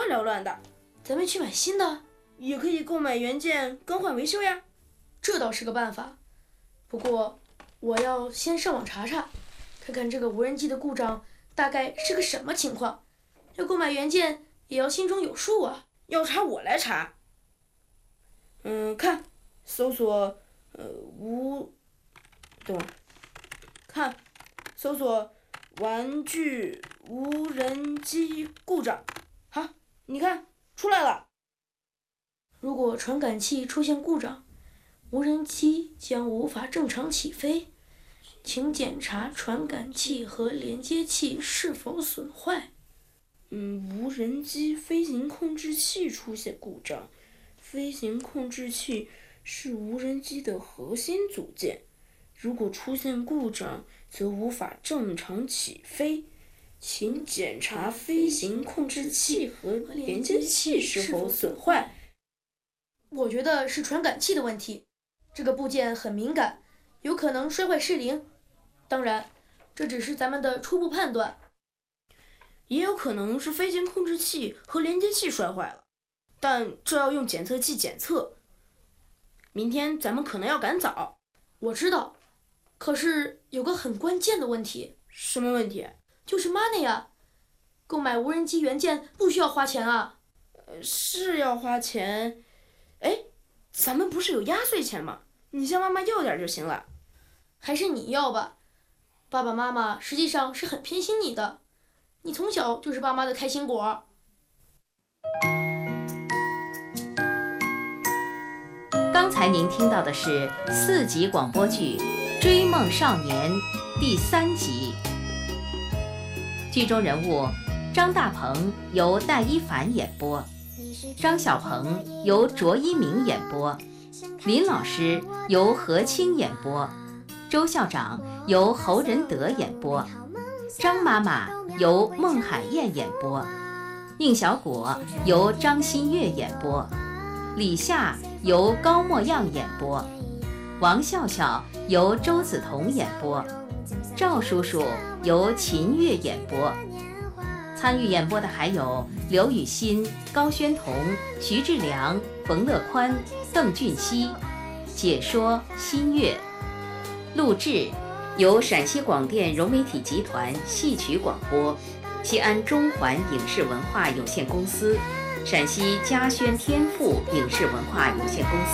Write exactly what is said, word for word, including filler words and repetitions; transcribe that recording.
缭乱的。 咱们去买新的， 也可以购买原件更换维修呀。 这倒是个办法。不过我要先上网查查，看看这个无人机的故障大概是个什么情况。要购买原件也要心中有数啊。 要查我来查。嗯，看，搜索呃无，等会儿，看，搜索玩具无人机故障。好，你看出来了。 如果传感器出现故障，无人机将无法正常起飞，请检查传感器和连接器是否损坏。 嗯，无人机飞行控制器出现故障。飞行控制器是无人机的核心组件，如果出现故障，则无法正常起飞。请检查飞行控制器和连接器是否损坏。 我觉得是传感器的问题，这个部件很敏感，有可能摔坏失灵。当然，这只是咱们的初步判断。 也有可能是飞行控制器和连接器摔坏了，但这要用检测器检测。明天咱们可能要赶早。 我知道，可是有个很关键的问题。 什么问题？ 就是 money 啊！购买无人机原件不需要花钱啊。 呃，是要花钱。哎，咱们不是有压岁钱吗？你向妈妈要点就行了。 还是你要吧，爸爸妈妈实际上是很偏心你的。你从小就是爸妈的开心果。 刚才您听到的是四集广播剧《追梦少年》第三集。剧中人物张大鹏由戴一凡演播，张小鹏由卓一鸣演播，林老师由何清演播，周校长由侯仁德演播，张妈妈由孟海燕演播，宁小果由张馨月演播，李夏由高墨样演播，王笑笑由周梓彤演播，赵叔叔由秦月演播。参与演播的还有刘雨欣、高宣彤、徐志良、冯乐宽、邓俊熙，解说新月。录制由陕西广电融媒体集团戏曲广播，西安中环影视文化有限公司，陕西嘉轩天赋影视文化有限公司。